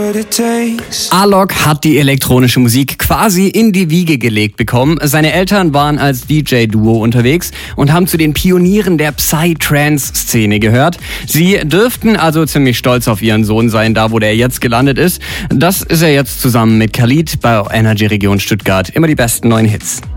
Alok hat die elektronische Musik quasi in die Wiege gelegt bekommen. Seine Eltern waren als DJ-Duo unterwegs und haben zu den Pionieren der Psy-Trance-Szene gehört. Sie dürften also ziemlich stolz auf ihren Sohn sein, da wo der jetzt gelandet ist. Das ist er jetzt zusammen mit Khalid bei Energy Region Stuttgart. Immer die besten neuen Hits.